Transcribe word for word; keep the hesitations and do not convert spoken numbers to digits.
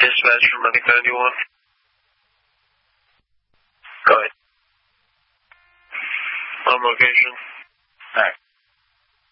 Dispatch from Medic ninety-one. Go ahead. On location. Alright.